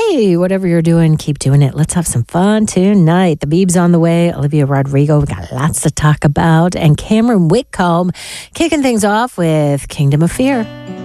Hey, whatever you're doing, keep doing it. Let's have some fun tonight. The Beeb's on the way. Olivia Rodrigo, we got lots to talk about. And Cameron Whitcomb kicking things off with Kingdom of Fear.